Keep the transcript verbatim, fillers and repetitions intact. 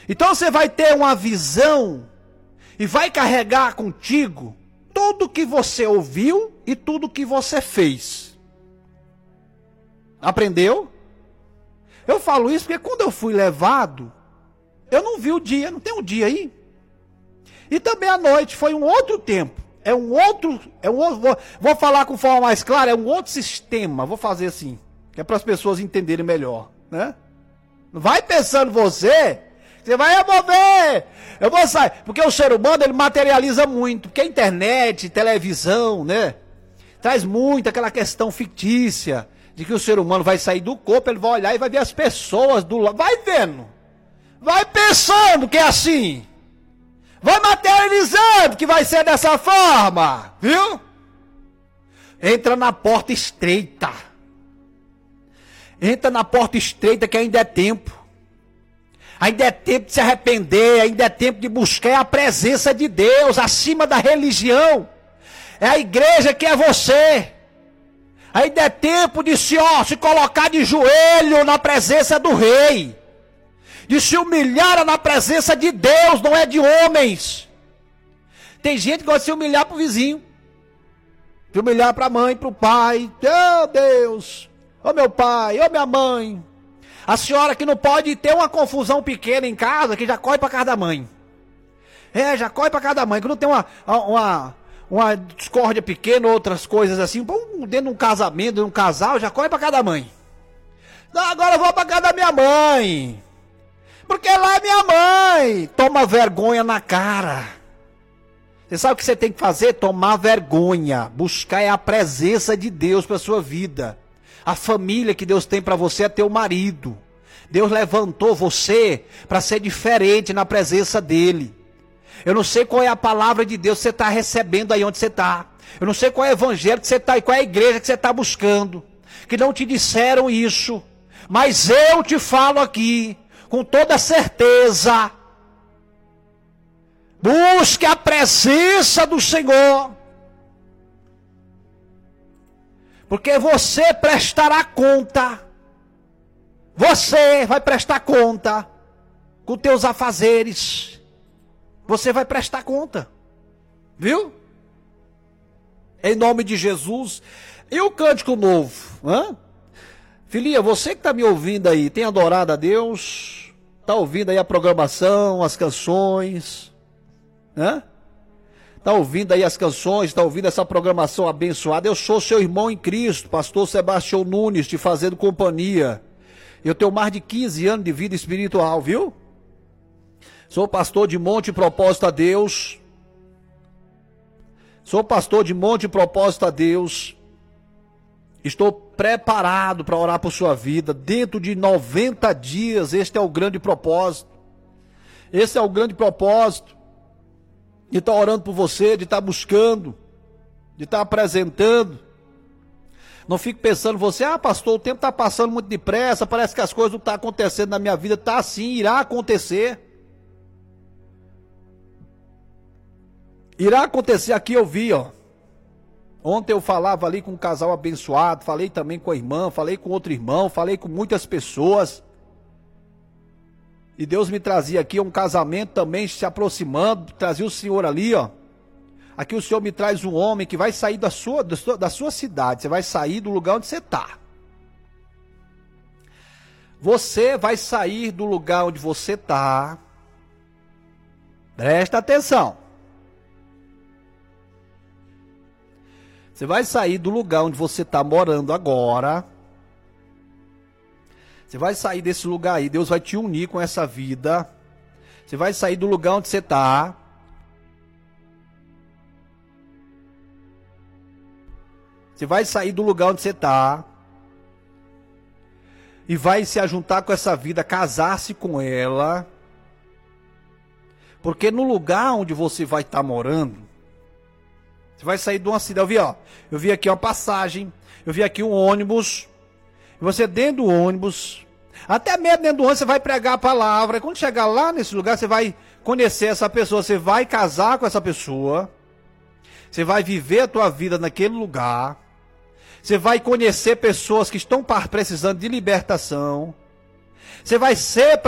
Então você vai ter uma visão e vai carregar contigo tudo que você ouviu e tudo que você fez. Aprendeu? Eu falo isso porque quando eu fui levado, eu não vi o dia, não tem um dia aí? E também a noite, foi um outro tempo. É um outro, é um outro vou, vou falar com forma mais clara, é um outro sistema. Vou fazer assim, que é para as pessoas entenderem melhor, né? Vai pensando você, você vai mover, eu vou sair. Porque o ser humano, ele materializa muito, porque a internet, televisão, né? Traz muito aquela questão fictícia, de que o ser humano vai sair do corpo, ele vai olhar e vai ver as pessoas do lado. Vai vendo, vai pensando que é assim. Vai materializando que vai ser dessa forma, viu? Entra na porta estreita. Entra na porta estreita que ainda é tempo. Ainda é tempo de se arrepender, ainda é tempo de buscar a presença de Deus acima da religião. É a igreja que é você. Ainda é tempo de se, ó, se colocar de joelho na presença do rei. De se humilhar na presença de Deus, não é de homens. Tem gente que gosta de se humilhar para o vizinho. Se humilhar para a mãe, para o pai. Oh Deus, oh meu pai, oh minha mãe. A senhora que não pode ter uma confusão pequena em casa, que já corre para casa da mãe. É, já corre para casa da mãe. Quando tem uma, uma, uma discórdia pequena, outras coisas assim, dentro de um casamento, de um casal, já corre para casa da mãe. Não, agora eu vou para casa da minha mãe. Porque lá é minha mãe. Toma vergonha na cara. Você sabe o que você tem que fazer? Tomar vergonha. Buscar é a presença de Deus para a sua vida. A família que Deus tem para você é teu marido. Deus levantou você para ser diferente na presença dele. Eu não sei qual é a palavra de Deus que você está recebendo aí onde você está. Eu não sei qual é o evangelho que você está, e qual é a igreja que você está buscando. Que não te disseram isso. Mas eu te falo aqui, com toda certeza, busque a presença do Senhor, porque você prestará conta, você vai prestar conta com teus afazeres, você vai prestar conta, viu? Em nome de Jesus. E o cântico novo, hã? Filhinha, você que está me ouvindo aí, tem adorado a Deus? Está ouvindo aí a programação, as canções? Né? Está ouvindo aí as canções, está ouvindo essa programação abençoada? Eu sou seu irmão em Cristo, pastor Sebastião Nunes, te fazendo companhia. Eu tenho mais de quinze anos de vida espiritual, viu? Sou pastor de Monte Propósito a Deus. Sou pastor de Monte Propósito a Deus. Estou preparado para orar por sua vida. Dentro de noventa dias, este é o grande propósito. Esse é o grande propósito. De estar orando por você, de estar buscando, de estar apresentando. Não fique pensando você, ah pastor, o tempo está passando muito depressa, parece que as coisas não estão acontecendo na minha vida. Está assim, irá acontecer. Irá acontecer aqui, eu vi, ó. Ontem eu falava ali com um casal abençoado, falei também com a irmã, falei com outro irmão, falei com muitas pessoas. E Deus me trazia aqui um casamento também se aproximando, trazia o senhor ali, ó. Aqui o senhor me traz um homem que vai sair da sua, da sua, da sua cidade, você vai sair do lugar onde você está. Você vai sair do lugar onde você está. Presta atenção. Você vai sair do lugar onde você está morando agora. Você vai sair desse lugar aí. Deus vai te unir com essa vida. Você vai sair do lugar onde você está. Você vai sair do lugar onde você está. E vai se ajuntar com essa vida, casar-se com ela. Porque no lugar onde você vai estar morando, você vai sair de uma cidade. Eu vi, ó, eu vi aqui uma passagem, eu vi aqui um ônibus. E você dentro do ônibus, até mesmo dentro do ônibus, você vai pregar a palavra. E quando chegar lá nesse lugar, você vai conhecer essa pessoa, você vai casar com essa pessoa. Você vai viver a tua vida naquele lugar. Você vai conhecer pessoas que estão precisando de libertação. Você vai ser